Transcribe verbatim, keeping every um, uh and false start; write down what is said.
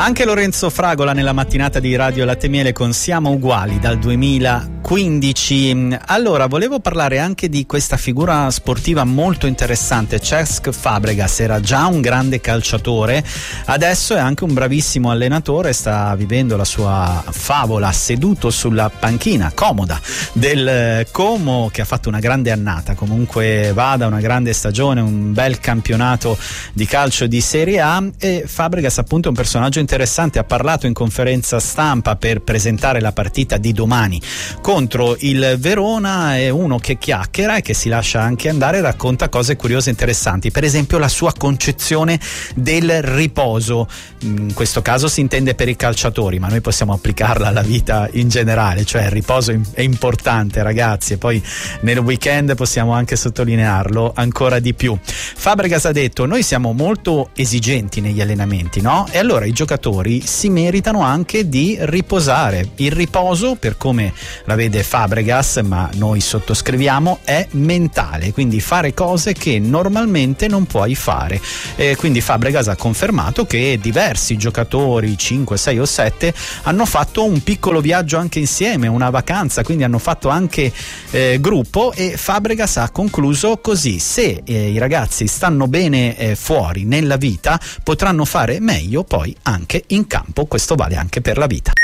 Anche Lorenzo Fragola nella mattinata di Radio Latte e Miele con Siamo Uguali dal duemilaquindici. Allora, volevo parlare anche di questa figura sportiva molto interessante. Cesc Fabregas era già un grande calciatore, adesso è anche un bravissimo allenatore, sta vivendo la sua favola seduto sulla panchina comoda del Como, che ha fatto una grande annata. Comunque vada, una grande stagione, un bel campionato di calcio di Serie A, e Fabregas appunto è un personaggio interessante. Ha parlato in conferenza stampa per presentare la partita di domani contro il Verona. È uno che chiacchiera e che si lascia anche andare, racconta cose curiose e interessanti, per esempio la sua concezione del riposo. In questo caso si intende per i calciatori, ma noi possiamo applicarla alla vita in generale, cioè il riposo è importante, ragazzi, e poi nel weekend possiamo anche sottolinearlo ancora di più. Fabregas ha detto: noi siamo molto esigenti negli allenamenti, no? E allora i giocatori si meritano anche di riposare. Il riposo, per come la vede Fabregas, ma noi sottoscriviamo, è mentale, quindi fare cose che normalmente non puoi fare. E quindi Fabregas ha confermato che diversi giocatori, cinque, sei o sette, hanno fatto un piccolo viaggio anche insieme, una vacanza, quindi hanno fatto anche eh, gruppo, e Fabregas ha concluso così: se eh, i ragazzi stanno bene eh, fuori nella vita, potranno fare meglio poi anche in campo. Questo vale anche per la vita.